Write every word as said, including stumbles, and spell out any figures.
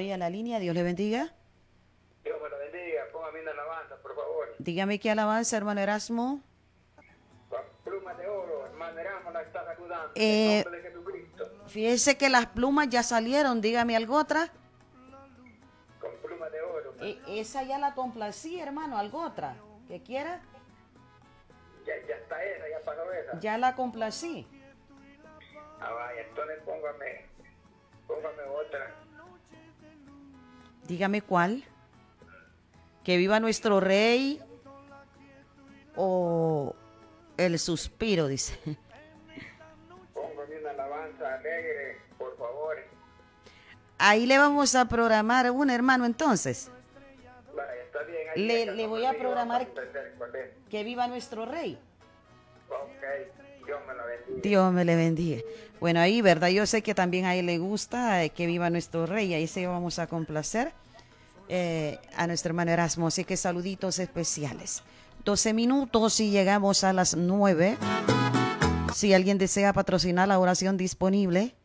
ahí a la línea. Dios le bendiga. Dios me lo bendiga. Póngame una alabanza, por favor. Dígame qué alabanza, hermano Erasmo. Con plumas de oro, hermano Erasmo la está saludando. Eh, En nombre de Jesucristo. Fíjese que las plumas ya salieron. Dígame algo otra. Con plumas de oro. E- esa ya la complací, hermano. Algo otra. ¿Qué quiera? Ya, ya está esa, ya pasó esa. Ya la complací. Ah, vaya, entonces póngame, póngame otra. Dígame cuál. Que viva nuestro rey o el suspiro, dice. Póngame una alabanza alegre, por favor. Ahí le vamos a programar un hermano entonces. Vaya, está bien. Ahí Le, venga, le no voy me a diga, programar vamos a entender cuál es. que viva nuestro rey. Ok, Dios me lo bendiga. Dios me le bendiga. Bueno, ahí, ¿verdad? Yo sé que también a él le gusta eh, que viva nuestro rey. Ahí se vamos a complacer eh, a nuestro hermano Erasmo. Así que saluditos especiales. doce minutos y llegamos a las nueve. Si alguien desea patrocinar la oración disponible,